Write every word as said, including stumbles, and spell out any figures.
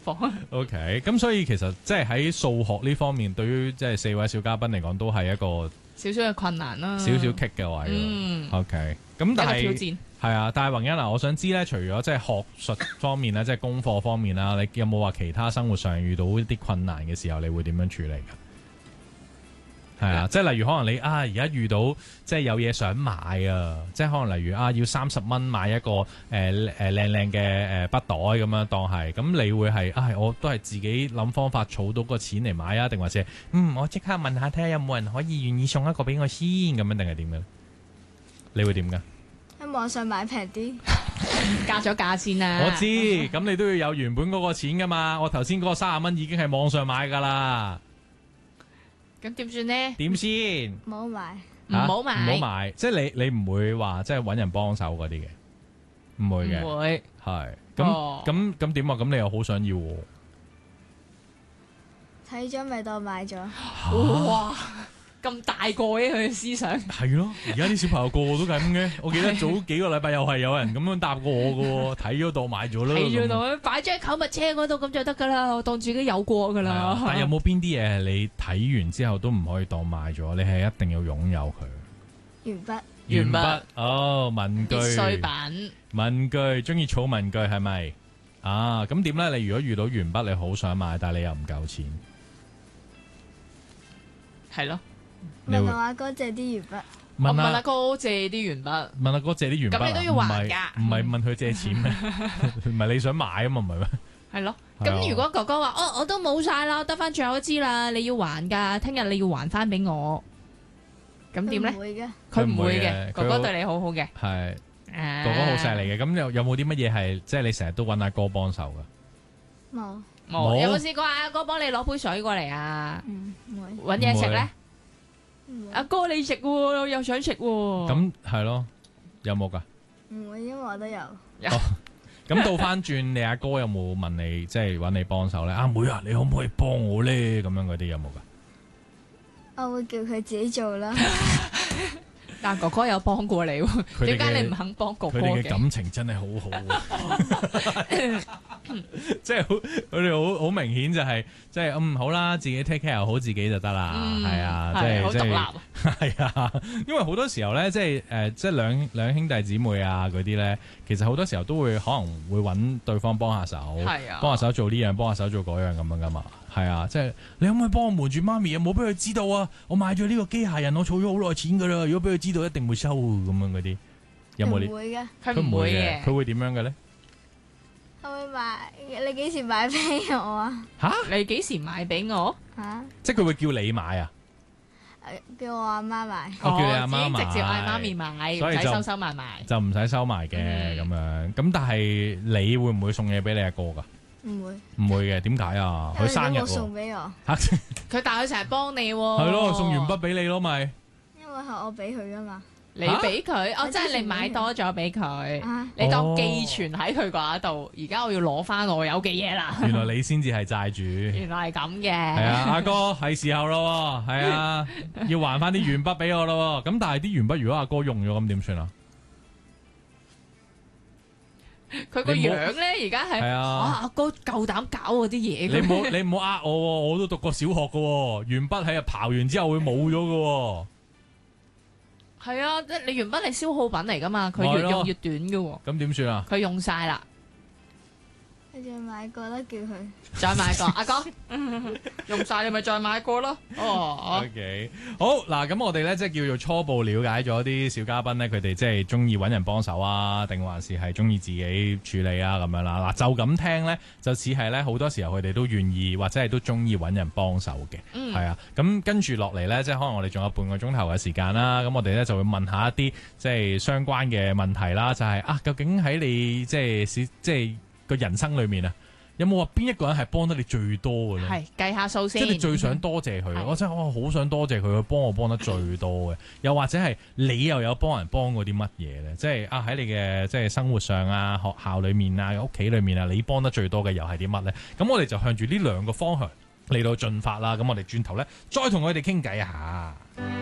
課。 OK，咁所以其實即係喺數學呢方面，對於即係四位小嘉賓嚟講，都係一個少少嘅困難啦， 少少棘嘅位。 嗯 OK，咁但一個挑係戰係啊，但係宏恩啊，我想知咧，除咗即係學術方面咧，即係功課方面啦，你有冇話其他生活上遇到啲困難嘅時候，你會點樣處理㗎？係啊，即係例如可能你啊，而家遇到即係有嘢想買啊，即係可能例如啊，要三十蚊買一個誒誒靚靚嘅誒筆袋咁樣當係，咁你會係啊，我都係自己諗方法儲到個錢嚟買啊，定或者嗯，我即刻問下睇下有冇人可以願意送一個俾我先咁樣，定係點嘅？你會點㗎？ 喺網上買平啲， 加咗價先啊！ 我知，咁你都要有原本嗰個錢噶嘛。我頭先嗰個三十蚊已經係網上買噶啦， 咁點算呢？ 點先？ 冇買。 唔好買， 唔好買，即係你你唔會話即係揾人幫手嗰啲嘅，唔會嘅， 唔會係咁哦咁咁點啊？咁你又好想要喎？ 睇咗咪當買咗， 哇！咁大個嘅佢嘅思想， 係咯，而家啲小朋友個個都咁嘅。我記得早幾個禮拜又係有人咁樣答過我嘅喎，睇咗當買咗啦。 睇咗咁度擺咗喺購物車嗰度咁就得噶啦，我當自己有過噶係啊啦。 但有冇邊啲嘢係你睇完之後都唔可以當買咗？你係一定要擁有佢。 鉛筆鉛筆鉛筆哦，文具必需品文具，中意儲文具係咪啊？咁點咧？你如果遇到鉛筆，你好想買，但係你又唔夠錢， 係咯。 你會問我阿哥借啲鉛筆， 我問阿問阿哥借啲鉛筆， 問阿哥借啲鉛筆啊， 咁你都要還唔係㗎唔係問佢借錢咩？唔係你想買啊嘛，唔係咩？ 係咯。 係啊咁如果哥哥話哦，我都冇晒啦，得翻最後一支啦，你要還㗎，聽日你要還翻俾我，咁點咧佢唔？會嘅， 佢唔會佢唔會嘅嘅，哥佢好哥對你好好嘅。 係誒哥哥好錫你嘅。咁有有冇啲乜嘢係即係你成日都揾阿哥幫手噶？ 冇， 冇冇有冇試過阿哥幫你攞杯水過嚟啊？ 嗯，唔會， 揾嘢食咧？ 唔會， 阿哥你食喎，我又想食喎。 咁係咯，有冇噶？ 唔會，因為我都有。 咁倒翻轉，你阿哥有冇問你即係揾你幫手咧？阿妹啊，你可唔可以幫我咧？咁樣嗰啲有冇噶？ 我會叫佢自己做啦。 但哥哥有幫過你喎， 佢哋嘅點解你唔肯幫哥哥佢哋嘅嘅？ 感情真係好好啊！即係好，佢哋好好明顯就係即係嗯好啦，自己 take care 好自己就得啦， 嗯係啊，即係係即係好獨立。 係啊，因為好多時候咧，即係誒、呃，即係兩兩兄弟姊妹啊嗰啲咧，其實好多時候都會可能會揾對方幫下手， 係啊幫下手做呢樣，幫下手做嗰樣咁樣噶嘛。係啊，即係你可唔可以幫我瞞住媽咪啊？冇俾佢知道啊！我買咗呢個機械人，我儲咗好耐錢噶啦。如果俾佢知道，一定會收咁樣嗰啲。有冇呢？ 佢唔會嘅， 佢唔會嘅。 佢會點樣嘅咧？ 佢會買。你幾時買俾我啊？ 吓？ 你幾時買俾我？ 嚇？ 即係佢會叫你買啊？ 誒叫我阿媽買。 我叫你阿媽已經買直接嗌媽咪買， 所以就唔使收收埋埋。 就唔使收埋嘅嗯咁樣。咁但係你會唔會送嘢俾你阿哥噶？ 唔會， 唔會嘅，點解啊？佢因為生日你都冇送喎。 俾我， 嚇佢但係佢成日幫你喎。 係咯，送完筆俾你咯，咪因為係我俾佢噶嘛。 你俾佢，哦， 我即係你之前買多咗俾佢， 啊， 你當寄存喺佢嗰度。而家我要攞翻我有嘅嘢啦。 原來你先至係債主。 原來係咁嘅。 係啊，阿哥係時候咯，係啊，要還翻啲鉛筆俾我咯。咁但係啲鉛筆如果阿哥用咗，咁點算啊？ 佢個你唔好樣咧，而家係係啊哇，阿哥夠膽搞我啲嘢你嘅。 唔好你唔好呃我喎，我都讀過小學嘅喎，鉛筆喺度刨完之後會冇咗嘅喎。 係啊，即係你原本係消耗品嚟噶嘛，佢咪係咯越用越短嘅喎， 咁點算啊？ 佢用晒啦， 你再買過啦，叫佢。 再買個阿哥，用晒你咪再買過咯。哦， OK，好嗱，咁我哋咧即係叫做初步了解咗啲小嘉賓咧，佢哋即係中意揾人幫手啊，定還是係中意自己處理啊咁樣啦。嗱，就咁聽咧，就似係咧好多時候佢哋都願意或者係都中意揾人幫手嘅，係、 嗯啊。咁跟住落嚟咧，即係可能我哋仲有半個鐘頭嘅時間啦。咁我哋咧就會問下一啲即係相關嘅問題啦，就係、啊，究竟喺你即係即係個人生裏面啊，有冇話邊一個人係幫得你最多嘅咧？ 係計下數先。 即係你最想多謝佢， 係我真係我好想多謝佢，佢幫我幫得最多嘅。又或者係你又有幫人幫過啲乜嘢咧？即係啊喺你嘅即係生活上啊、學校裏面啊、屋企裏面啊，你幫得最多嘅又係啲乜咧？咁我哋就向住呢兩個方向嚟到進發啦。咁我哋轉頭咧，再同佢哋傾偈啊！